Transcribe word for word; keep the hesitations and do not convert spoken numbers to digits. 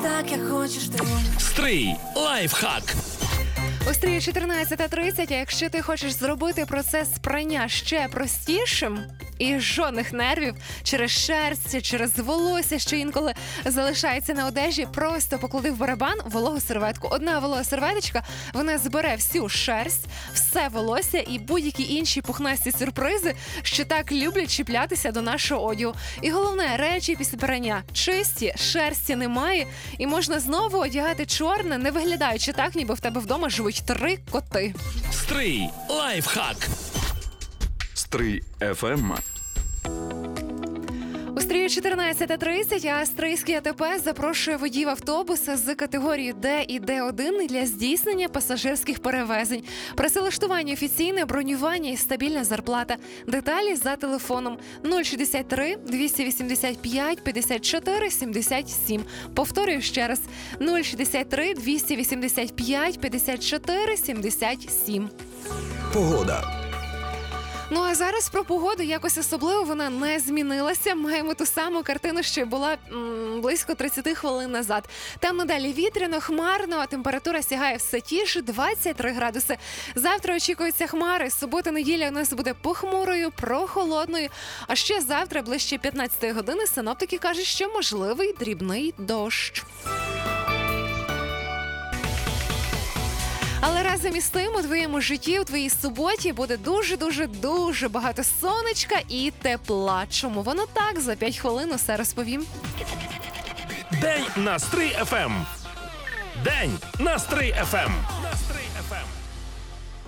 так, як хочеш ти. Стрий лайфхак. У стрії чотирнадцята тридцять, а якщо ти хочеш зробити процес прання ще простішим і жодних нервів через шерсть, через волосся, що інколи залишається на одежі, просто поклади в барабан вологу серветку. Одна волога серветочка, вона збере всю шерсть, все волосся і будь-які інші пухнасті сюрпризи, що так люблять чіплятися до нашого одягу. І головне, речі після прання чисті, шерсті немає, і можна знову одягати чорне, не виглядаючи так, ніби в тебе вдома живуть три коти. Стрий лайфхак. Стрий еф ем. У стрію чотирнадцята тридцять, а Стрийський АТП запрошує водіїв автобуса з категорії Д і Д один для здійснення пасажирських перевезень. Працевлаштування офіційне, бронювання і стабільна зарплата. Деталі за телефоном нуль шістдесят три двісті вісімдесят п'ять п'ятдесят чотири сімдесят сім. Повторюю ще раз: нуль шістдесят три двісті вісімдесят п'ять п'ятдесят чотири сімдесят сім. Погода. Ну а зараз про погоду якось особливо вона не змінилася. Маємо ту саму картину, що й була м, близько тридцять хвилин назад. Там надалі вітряно, хмарно, а температура сягає все ті ж двадцять три градуси. Завтра очікуються хмари, субота-неділя у нас буде похмурою, прохолодною. А ще завтра, ближче п'ятнадцятої години, синоптики кажуть, що можливий дрібний дощ. Але разом із тим у твоєму житті, у твоїй суботі буде дуже-дуже-дуже багато сонечка і тепла. Чому воно так? За п'ять хвилин усе розповім. День на Стрий еф ем. День на Стрий еф ем.